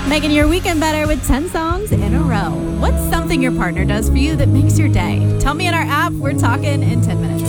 Making your weekend better with 10 songs in a row. What's something your partner does for you that makes your day? Tell me in our app. We're talking in 10 minutes.